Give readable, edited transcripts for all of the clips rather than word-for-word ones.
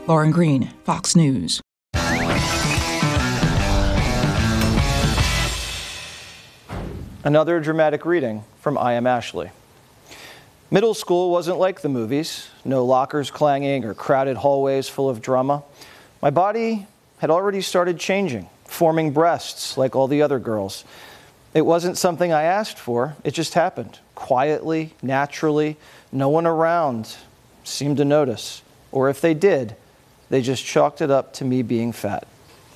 Lauren Green, Fox News. Another dramatic reading from I Am Ashley. Middle school wasn't like the movies. No lockers clanging or crowded hallways full of drama. My body had already started changing, forming breasts like all the other girls. It wasn't something I asked for. It just happened. Quietly, naturally. No one around seemed to notice. Or if they did, they just chalked it up to me being fat.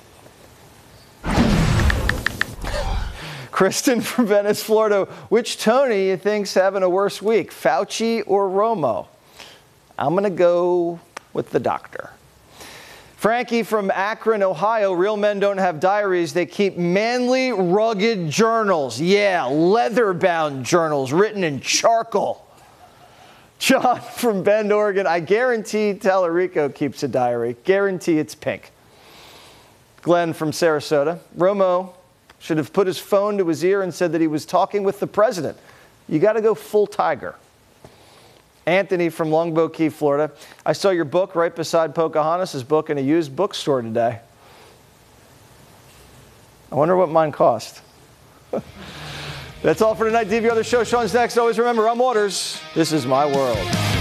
Kristen from Venice, Florida. Which Tony you think's having a worse week, Fauci or Romo? I'm going to go with the doctor. Frankie from Akron, Ohio. Real men don't have diaries. They keep manly, rugged journals. Yeah, leather-bound journals written in charcoal. John from Bend, Oregon. I guarantee Tallarico keeps a diary. Guarantee it's pink. Glenn from Sarasota. Romo should have put his phone to his ear and said that he was talking with the president. You got to go full tiger. Anthony from Longboat Key, Florida. I saw your book right beside Pocahontas' book in a used bookstore today. I wonder what mine cost. That's all for tonight. DVR the show. Sean's next. Always remember, I'm Waters. This is my world.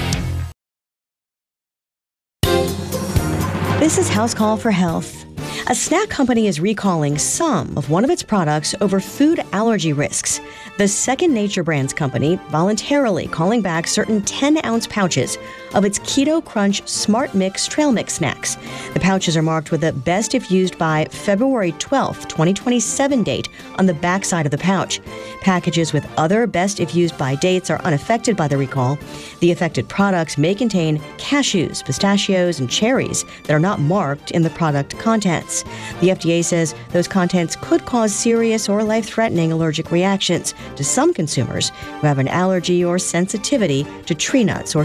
This is House Call for Health. A snack company is recalling some of one of its products over food allergy risks. The Second Nature Brands company voluntarily calling back certain 10-ounce pouches of its Keto Crunch Smart Mix Trail Mix snacks. The pouches are marked with a best if used by February 12, 2027 date on the backside of the pouch. Packages with other best if used by dates are unaffected by the recall. The affected products may contain cashews, pistachios, and cherries that are not marked in the product contents. The FDA says those contents could cause serious or life-threatening allergic reactions to some consumers who have an allergy or sensitivity to tree nuts or